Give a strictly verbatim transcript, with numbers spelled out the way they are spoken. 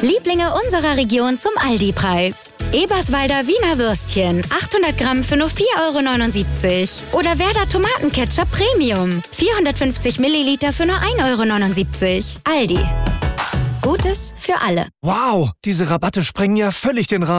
Lieblinge unserer Region zum Aldi-Preis. Eberswalder Wiener Würstchen, achthundert Gramm für nur vier Euro neunundsiebzig. Oder Werder Tomatenketchup Premium, vierhundertfünfzig Milliliter für nur ein Euro neunundsiebzig. Aldi. Gutes für alle. Wow, diese Rabatte sprengen ja völlig den Rahmen.